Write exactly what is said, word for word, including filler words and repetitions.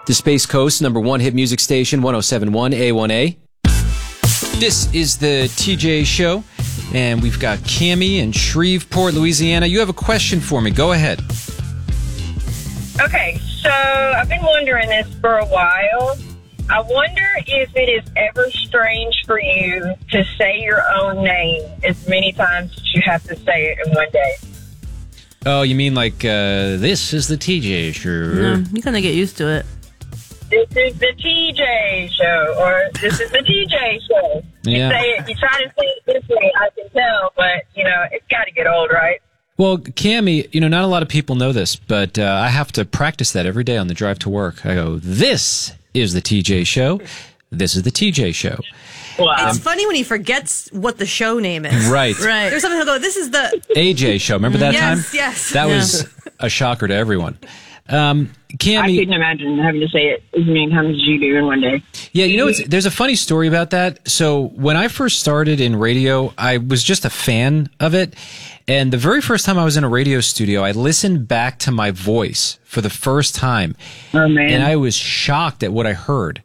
the Space Coast number one hit music station, one oh seven point one A one A. This is the T J Show, and we've got Cammie in Shreveport, Louisiana. You have a question for me. Go ahead. Okay, so I've been wondering this for a while. I wonder if it is ever strange for you to say your own name as many times as you have to say it in one day. Oh, you mean like, uh, this is the T J Show? No, you kind of get used to it. This is the T J Show, or this is the T J Show. You Yeah. say it, you try to say it this way, I can tell, but, you know, it's got to get old, right? Well, Cammie, you know, not a lot of people know this, but uh, I have to practice that every day on the drive to work. I go, this is the T J Show. This is the T J Show. Wow. It's funny when he forgets what the show name is. Right. Right. There's something he'll go, this is the... A J Show. Remember that yes, time? Yes, yes. That Yeah. was a shocker to everyone. Um, Cammie, I couldn't imagine having to say it as many times as you do in one day. yeah, you know, it's, there's a funny story about that. So when I first started in radio, I was just a fan of it. And the very first time I was in a radio studio, I listened back to my voice for the first time. Oh, man. And I was shocked at what I heard.